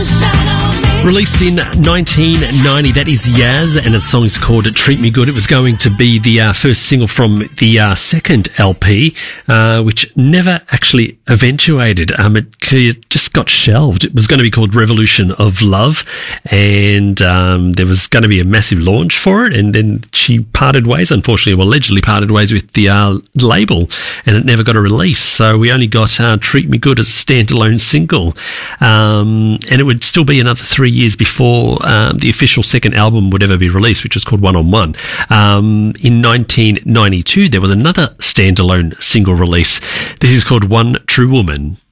Released in 1990, that is Yaz, and its song is called Treat Me Good. It was going to be the first single from the second LP, which never actually eventuated. It just got shelved. It was going to be called Revolution of Love, and there was going to be a massive launch for it, and then she parted ways, unfortunately, or allegedly parted ways with the label, and it never got a release. So we only got Treat Me Good as a standalone single, and it would still be another 3 years before the official second album would ever be released, which was called One on One. In 1992, there was another standalone single release. This is called One True Woman.